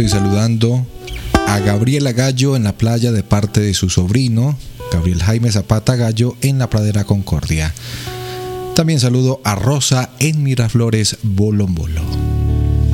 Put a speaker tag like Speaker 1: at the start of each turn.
Speaker 1: estoy saludando a Gabriela Gallo en la playa de parte de su sobrino, Gabriel Jaime Zapata Gallo, en la Pradera Concordia. También saludo a Rosa en Miraflores, Bolombolo.